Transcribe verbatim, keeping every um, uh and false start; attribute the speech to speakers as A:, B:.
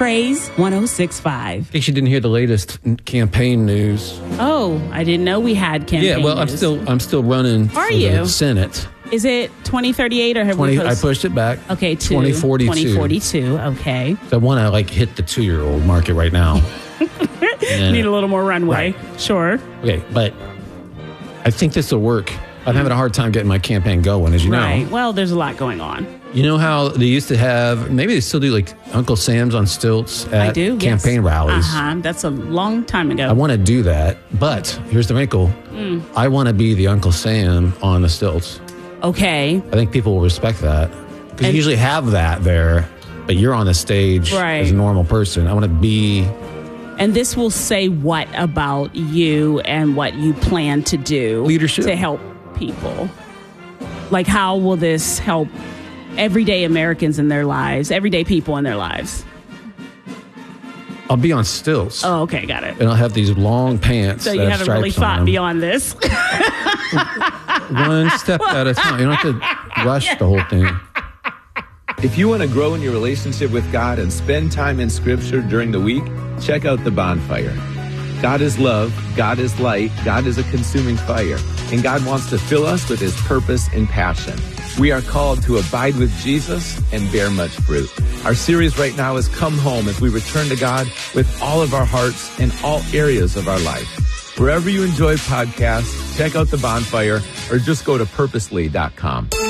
A: Praise one oh six point five.
B: In case you didn't hear the latest campaign news.
A: Oh, I didn't know we had campaign
B: Yeah, well,
A: news.
B: I'm still I'm still running
A: Are
B: for
A: you?
B: the Senate.
A: Is it twenty thirty-eight or have
B: twenty,
A: we
B: I
A: post-
B: pushed it back.
A: Okay, to
B: twenty forty-two.
A: twenty forty-two, okay.
B: So I want to like hit the two-year-old market right now. And-
A: Need a little more runway.
B: Right.
A: Sure.
B: Okay, but I think this will work. I'm having a hard time getting my campaign going, as you
A: Right.
B: know.
A: Well, there's a lot going on.
B: You know how they used to have, maybe they still do, like Uncle Sam's on stilts at
A: I do.
B: campaign
A: yes.
B: rallies.
A: Uh-huh. That's a long time ago.
B: I want to do that, but here's the wrinkle.
A: Mm.
B: I want to be the Uncle Sam on the stilts.
A: Okay.
B: I think people will respect that. Because you
A: And-
B: usually have that there, but you're on the stage
A: Right.
B: as a normal person. I want to be...
A: And this will say what about you and what you plan to do
B: Leadership.
A: to help people? Like, how will this help everyday Americans in their lives, everyday people in their lives?
B: I'll be on stilts.
A: Oh, okay, got it.
B: And I'll have these long pants.
A: So
B: that
A: you
B: have
A: haven't really
B: stripes on
A: thought
B: them.
A: beyond this.
B: One step at a time. You don't have to rush the whole thing.
C: If you want to grow in your relationship with God and spend time in Scripture during the week, check out The Bonfire. God is love, God is light, God is a consuming fire, and God wants to fill us with His purpose and passion. We are called to abide with Jesus and bear much fruit. Our series right now is Come Home as we return to God with all of our hearts in all areas of our life. Wherever you enjoy podcasts, check out The Bonfire or just go to purposely dot com.